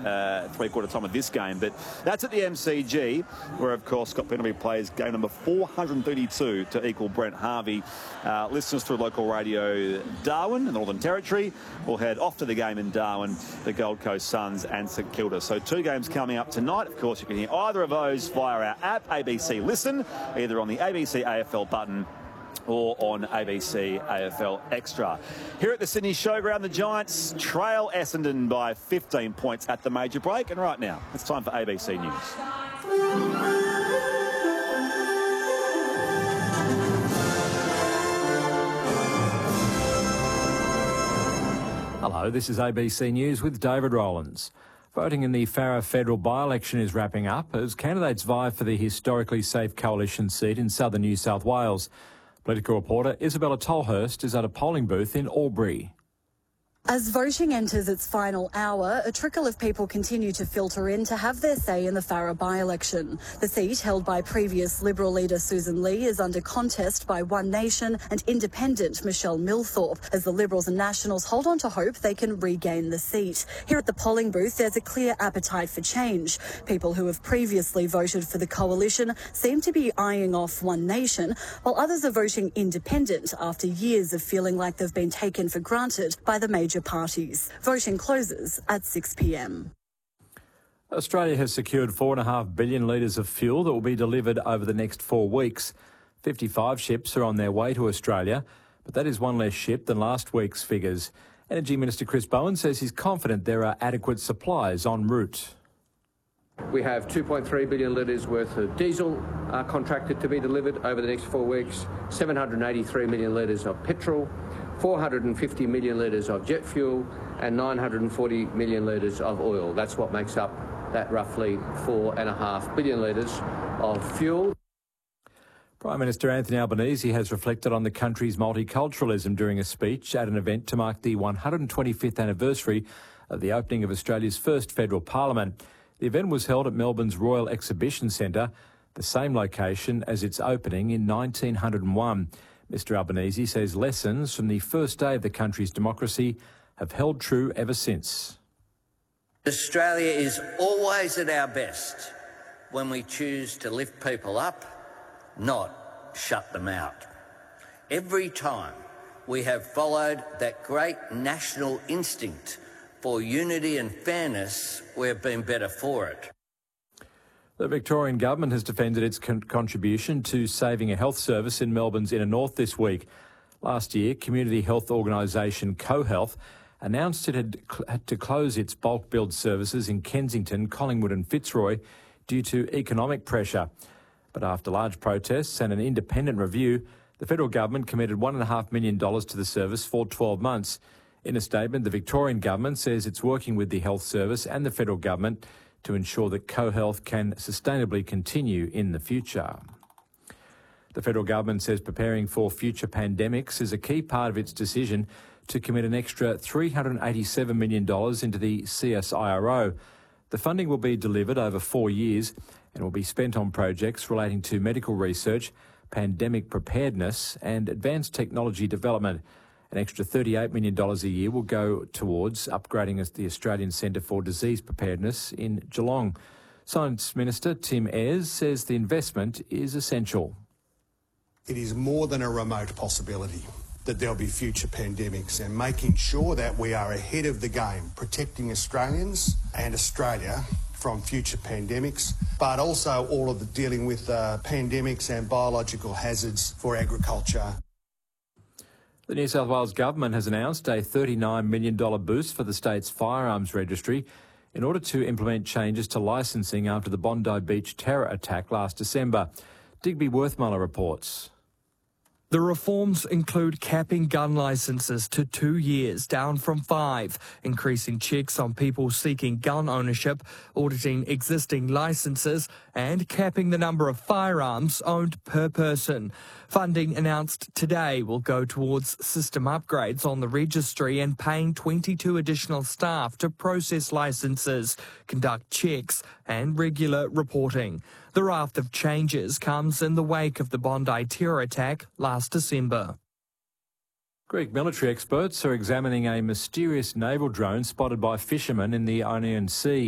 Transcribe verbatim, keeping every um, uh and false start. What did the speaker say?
uh, three-quarter time of this game. But that's at the M C G, where, of course, Scott Penderby plays game number four hundred thirty-two to equal Brent Harvey. Uh, listeners through local radio Darwin, the Northern Territory, will head off to the game in Darwin, the Gold Coast Suns and St Kilda. So two games coming up tonight. Of course, you can hear either of those via our app, A B C Listen, either on the A B C A F L button or on A B C A F L Extra. Here at the Sydney Showground, the Giants trail Essendon by fifteen points at the major break. And right now, it's time for A B C News. Hello, this is A B C News with David Rowlands. Voting in the Farrer federal by-election is wrapping up as candidates vie for the historically safe coalition seat in southern New South Wales. Political reporter Isabella Tolhurst is at a polling booth in Albury. As voting enters its final hour, a trickle of people continue to filter in to have their say in the Farrer by-election. The seat, held by previous Liberal leader Susan Lee, is under contest by One Nation and independent Michelle Millthorpe, as the Liberals and Nationals hold on to hope they can regain the seat. Here at the polling booth, there's a clear appetite for change. People who have previously voted for the coalition seem to be eyeing off One Nation, while others are voting independent after years of feeling like they've been taken for granted by the major parties. Voting closes at six p m. Australia has secured four point five billion litres of fuel that will be delivered over the next four weeks. fifty-five ships are on their way to Australia, but that is one less ship than last week's figures. Energy Minister Chris Bowen says he's confident there are adequate supplies en route. We have two point three billion litres worth of diesel uh, contracted to be delivered over the next four weeks, seven hundred eighty-three million litres of petrol, four hundred fifty million litres of jet fuel and nine hundred forty million litres of oil. That's what makes up that roughly four and a half billion litres of fuel. Prime Minister Anthony Albanese has reflected on the country's multiculturalism during a speech at an event to mark the one hundred twenty-fifth anniversary of the opening of Australia's first federal parliament. The event was held at Melbourne's Royal Exhibition Centre, the same location as its opening in nineteen oh one. Mister Albanese says lessons from the first day of the country's democracy have held true ever since. Australia is always at our best when we choose to lift people up, not shut them out. Every time we have followed that great national instinct for unity and fairness, we've been better for it. The Victorian government has defended its con- contribution to saving a health service in Melbourne's inner north this week. Last year, community health organisation CoHealth announced it had, cl- had to close its bulk billed services in Kensington, Collingwood and Fitzroy due to economic pressure. But after large protests and an independent review, the federal government committed one point five million dollars to the service for twelve months. In a statement, the Victorian government says it's working with the health service and the federal government to ensure that CoHealth can sustainably continue in the future. The federal government says preparing for future pandemics is a key part of its decision to commit an extra three hundred eighty-seven million dollars into the C S I R O. The funding will be delivered over four years and will be spent on projects relating to medical research, pandemic preparedness and advanced technology development. An extra thirty-eight million dollars a year will go towards upgrading the Australian Centre for Disease Preparedness in Geelong. Science Minister Tim Ayres says the investment is essential. It is more than a remote possibility that there'll be future pandemics, and making sure that we are ahead of the game, protecting Australians and Australia from future pandemics, but also all of the dealing with uh, pandemics and biological hazards for agriculture. The New South Wales Government has announced a thirty-nine million dollars boost for the state's firearms registry in order to implement changes to licensing after the Bondi Beach terror attack last December. Digby Worthmuller reports. The reforms include capping gun licences to two years, down from five, increasing checks on people seeking gun ownership, auditing existing licences and capping the number of firearms owned per person. Funding announced today will go towards system upgrades on the registry and paying twenty-two additional staff to process licences, conduct checks and regular reporting. The raft of changes comes in the wake of the Bondi terror attack last December. Greek military experts are examining a mysterious naval drone spotted by fishermen in the Ionian Sea.